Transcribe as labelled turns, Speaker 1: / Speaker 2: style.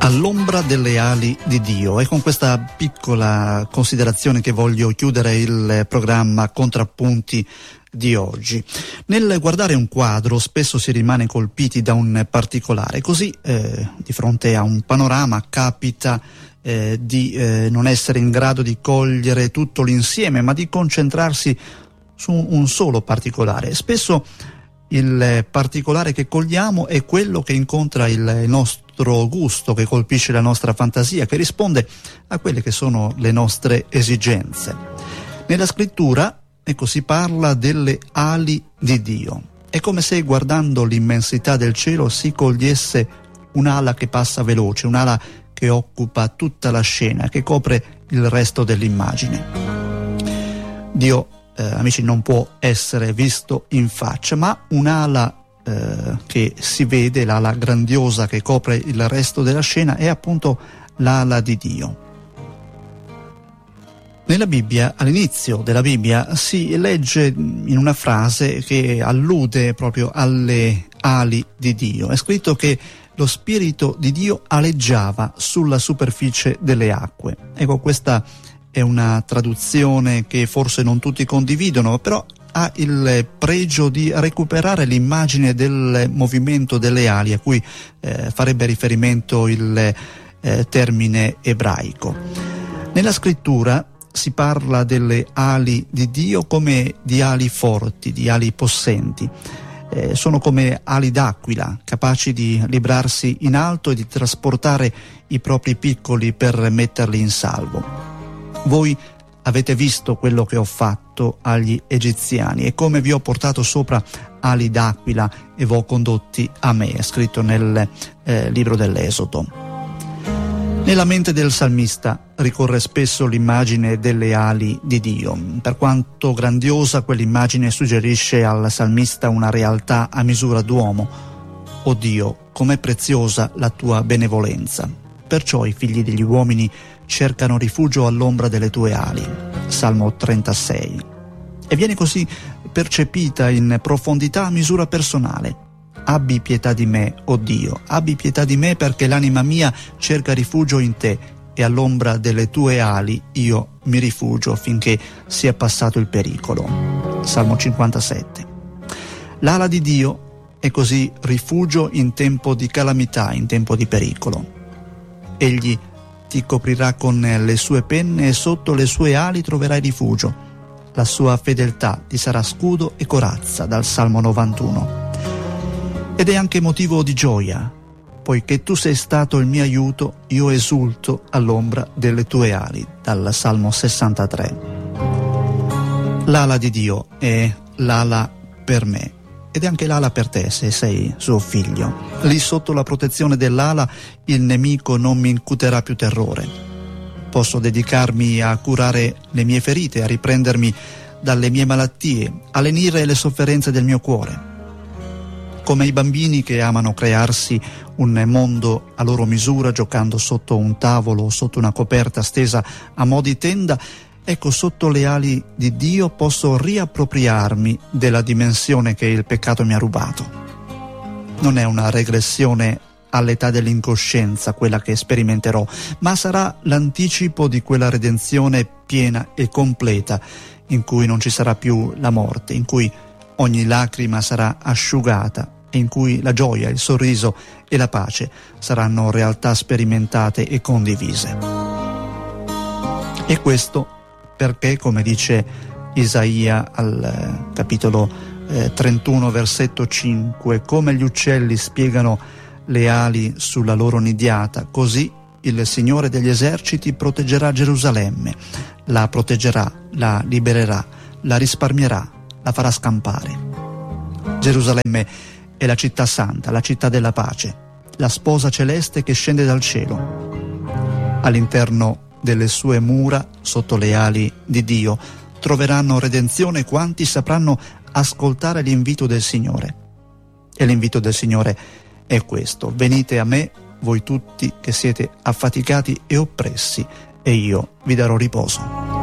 Speaker 1: All'ombra delle ali di Dio. E con questa piccola considerazione che voglio chiudere il programma Contrappunti di oggi. Nel guardare un quadro spesso si rimane colpiti da un particolare, così di fronte a un panorama capita di non essere in grado di cogliere tutto l'insieme, ma di concentrarsi su un solo particolare. Spesso il particolare che cogliamo è quello che incontra il nostro gusto, che colpisce la nostra fantasia, che risponde a quelle che sono le nostre esigenze. Nella scrittura, ecco, si parla delle ali di Dio. È come se guardando l'immensità del cielo si cogliesse un'ala che passa veloce, un'ala che occupa tutta la scena, che copre il resto dell'immagine. Dio, amici, non può essere visto in faccia, ma un'ala che si vede, l'ala grandiosa che copre il resto della scena, è appunto l'ala di Dio. Nella Bibbia, all'inizio della Bibbia, si legge in una frase che allude proprio alle ali di Dio. È scritto che lo Spirito di Dio aleggiava sulla superficie delle acque. Ecco, questa è una traduzione che forse non tutti condividono, però ha il pregio di recuperare l'immagine del movimento delle ali a cui farebbe riferimento il termine ebraico. Nella scrittura si parla delle ali di Dio come di ali forti, di ali possenti. Sono come ali d'aquila, capaci di librarsi in alto e di trasportare i propri piccoli per metterli in salvo. Voi avete visto quello che ho fatto agli egiziani e come vi ho portato sopra ali d'aquila e v'ho condotti a me, è scritto nel libro dell'Esodo. Nella mente del salmista ricorre spesso l'immagine delle ali di Dio. Per quanto grandiosa, quell'immagine suggerisce al salmista una realtà a misura d'uomo. O Dio, com'è preziosa la tua benevolenza. Perciò i figli degli uomini cercano rifugio all'ombra delle tue ali. Salmo 36. E viene così percepita in profondità a misura personale. Abbi pietà di me, o Dio, abbi pietà di me, perché l'anima mia cerca rifugio in te e all'ombra delle tue ali io mi rifugio finché sia passato il pericolo. Salmo 57. L'ala di Dio è così rifugio in tempo di calamità, in tempo di pericolo. Egli ti coprirà con le sue penne e sotto le sue ali troverai rifugio. La sua fedeltà ti sarà scudo e corazza, dal Salmo 91. Ed è anche motivo di gioia, poiché tu sei stato il mio aiuto, io esulto all'ombra delle tue ali, dal Salmo 63. L'ala di Dio è l'ala per me, ed è anche l'ala per te se sei suo figlio. Lì sotto la protezione dell'ala il nemico non mi incuterà più terrore. Posso dedicarmi a curare le mie ferite, a riprendermi dalle mie malattie, a lenire le sofferenze del mio cuore. Come i bambini che amano crearsi un mondo a loro misura giocando sotto un tavolo o sotto una coperta stesa a mo' di tenda, ecco, sotto le ali di Dio posso riappropriarmi della dimensione che il peccato mi ha rubato. Non è una regressione all'età dell'incoscienza quella che sperimenterò, ma sarà l'anticipo di quella redenzione piena e completa in cui non ci sarà più la morte, in cui ogni lacrima sarà asciugata, in cui la gioia, il sorriso e la pace saranno realtà sperimentate e condivise. E questo perché, come dice Isaia al capitolo 31, versetto 5, come gli uccelli spiegano le ali sulla loro nidiata, così il Signore degli eserciti proteggerà Gerusalemme, la proteggerà, la libererà, la risparmierà, la farà scampare. Gerusalemme è la città santa, la città della pace, la sposa celeste che scende dal cielo. All'interno delle sue mura, sotto le ali di Dio, troveranno redenzione quanti sapranno ascoltare l'invito del Signore. E l'invito del Signore è questo: venite a me, voi tutti che siete affaticati e oppressi, e io vi darò riposo.